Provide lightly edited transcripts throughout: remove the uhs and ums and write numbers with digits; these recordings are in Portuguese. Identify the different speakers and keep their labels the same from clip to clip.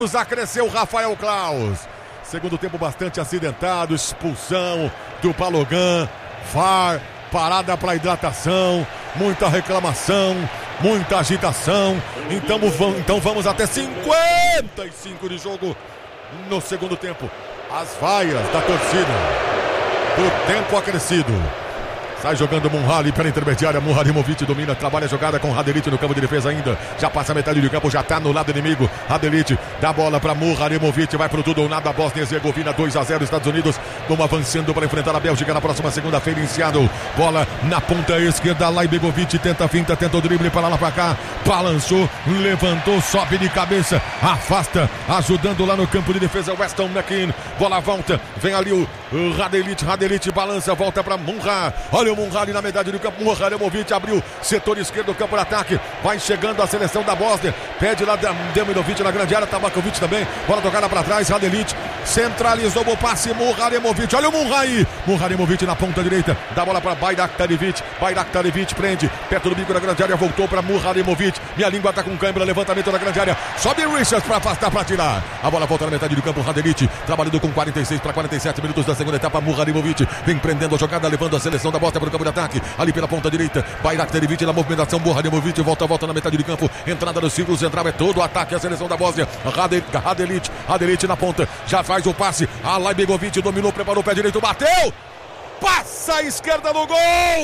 Speaker 1: Acresceu Rafael Claus. Segundo tempo bastante acidentado, expulsão do Balogun, VAR, parada para hidratação, muita reclamação, muita agitação. Então vamos até 55 de jogo no segundo tempo. As vaias da torcida do tempo acrescido. Sai jogando Munhali pela intermediária. Muharimovic domina, trabalha a jogada com Radelic no campo de defesa ainda. Já passa a metade do campo, já tá no lado inimigo. Radelic dá bola para Muharimovic, vai pro tudo ou nada. Bósnia e Herzegovina 2-0. Estados Unidos vão avançando para enfrentar a Bélgica na próxima segunda-feira em Seattle. Bola na ponta esquerda. Laibegovic tenta a finta, tenta o drible para lá para cá. Balançou, levantou, sobe de cabeça, afasta, ajudando lá no campo de defesa. Weston McKennie. Bola volta, vem ali o Radelic. Radelic balança, volta para Munhali. Olha o Munhali na metade do campo. Muharimovic abriu setor esquerdo do campo de ataque. Vai chegando a seleção da Bósnia. Pede lá Demirovic na grande área. Tabakovic também. Bola tocada para trás. Radelic centralizou o passe. Muharimovic. Olha o Munhali. Muharimovic na ponta direita. Dá bola para Bajraktarevic. Bajraktarevic prende. Perto do bico da grande área. Voltou para Muharimovic. Minha língua tá com câimbra. Levantamento da grande área. Sobe Richards para afastar, para tirar. A bola volta na metade do campo. Radelic trabalhando com 46 para 47 minutos da segunda etapa. Muharimovic vem prendendo a jogada, levando a seleção da Bósnia para o campo de ataque, ali pela ponta direita. Bajraktarevic na movimentação. Muharimovic volta na metade de campo. Entrada no círculo central, é todo o ataque a seleção da Bósnia. Radelic na ponta, já faz o passe. A Laibegovic dominou, preparou o pé direito, bateu, passa a esquerda no gol.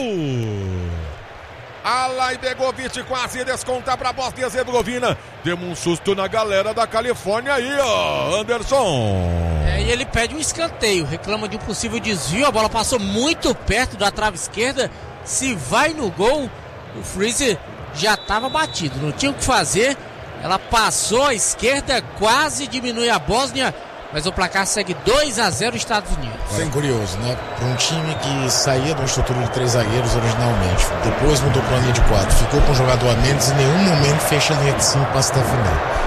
Speaker 1: A Laibegovic quase desconta para a Bósnia e Herzegovina. Deu um susto na galera da Califórnia aí, ó, Anderson.
Speaker 2: E ele pede um escanteio, reclama de um possível desvio. A bola passou muito perto da trave esquerda. Se vai no gol, o Freezer já estava batido, não tinha o que fazer. Ela passou à esquerda, quase diminui a Bósnia, mas o placar segue 2-0 Estados Unidos.
Speaker 3: Bem curioso, né? Para um time que saía de uma estrutura de 3 zagueiros originalmente, depois mudou para a linha de 4, ficou com um jogador a menos e em nenhum momento fecha a linha de 5 para se defender.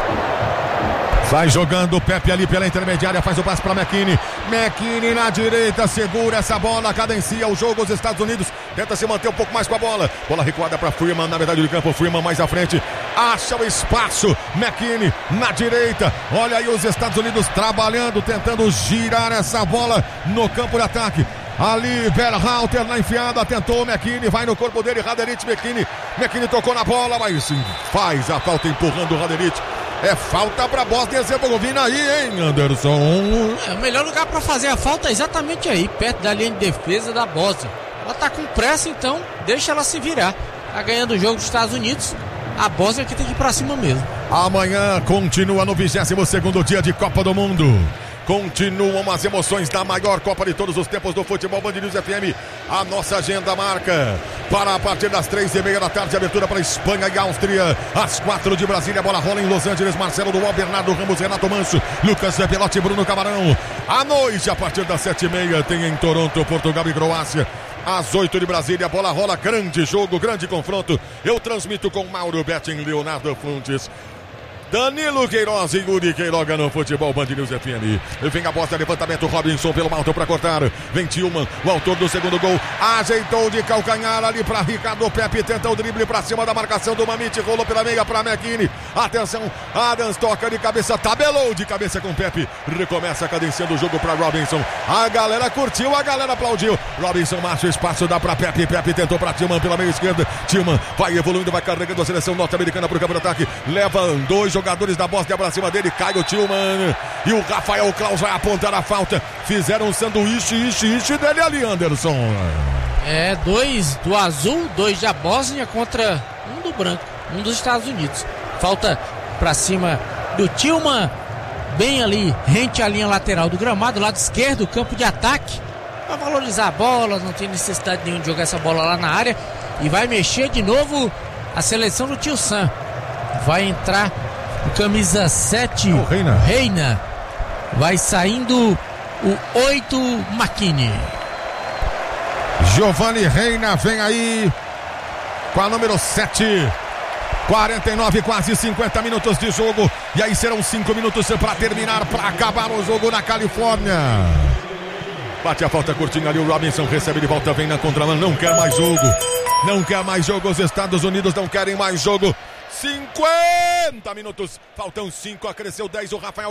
Speaker 1: Vai jogando o Pepe ali pela intermediária, faz o passe para McKennie. McKennie na direita, segura essa bola, cadencia o jogo. Os Estados Unidos tenta se manter um pouco mais com a bola. Bola recuada para Freeman na metade do campo. Freeman mais à frente, acha o espaço. McKennie na direita. Olha aí os Estados Unidos trabalhando, tentando girar essa bola no campo de ataque. Ali, Berhalter na enfiada, tentou o McKennie, vai no corpo dele, Radelic, McKennie tocou na bola, mas sim, faz a falta empurrando o Radelic. É falta para Bósnia e Herzegovina aí, hein, Anderson?
Speaker 2: O melhor lugar para fazer a falta é exatamente aí, perto da linha de defesa da Bósnia. Ela tá com pressa, então deixa ela se virar. Tá ganhando o jogo dos Estados Unidos, a Bósnia que tem que ir para cima mesmo.
Speaker 1: Amanhã continua no 22º dia de Copa do Mundo. Continuam as emoções da maior Copa de todos os tempos do futebol. Band News FM, a nossa agenda marca para a partir das 3h30 da tarde, abertura para Espanha e Áustria, às 4 de Brasília, a bola rola em Los Angeles, Marcelo Duval, Bernardo Ramos, Renato Manso, Lucas Pelotti, Bruno Camarão. À noite, a partir das 7h30, tem em Toronto, Portugal e Croácia. Às 8 de Brasília, a bola rola, grande jogo, grande confronto. Eu transmito com Mauro Betting, Leonardo Fontes, Danilo Queiroz e Yuri Queiroga no Futebol Band News FM. Vem a bosta, levantamento, Robinson pelo alto para cortar. Vem Tillman, o autor do segundo gol. Ajeitou de calcanhar ali para Ricardo Pepe. Tenta o drible para cima da marcação do Mamite. Rolou pela meia para McKennie. Atenção, Adams toca de cabeça, tabelou de cabeça com Pepe. Recomeça cadenciando o jogo para Robinson. A galera curtiu, a galera aplaudiu. Robinson marcha o espaço, dá para Pepe. Pepe tentou para Tillman pela meia esquerda. Tillman vai evoluindo, vai carregando a seleção norte-americana para o campo de ataque. Leva 2 jogadores da Bósnia para cima dele, cai o Tillman e o Rafael Claus vai apontar a falta. Fizeram um sanduíche dele ali, Anderson.
Speaker 2: 2 do azul, 2 da Bósnia contra 1 do branco, 1 dos Estados Unidos. Falta para cima do Tillman, bem ali, rente à linha lateral do gramado, lado esquerdo, campo de ataque, para valorizar a bola, não tem necessidade nenhuma de jogar essa bola lá na área. E vai mexer de novo a seleção do Tio Sam. Vai entrar o camisa 7, Reina. Vai saindo o 8, McKennie.
Speaker 1: Giovanni Reina vem aí com a número 7. 49, quase 50 minutos de jogo. E aí serão 5 minutos para terminar, para acabar o jogo na Califórnia. Bate a falta curtinha ali, o Robinson recebe de volta, vem na contramão, não quer mais jogo. Não quer mais jogo, os Estados Unidos não querem mais jogo. 50 minutos. Faltam 5, acresceu 10 o Rafael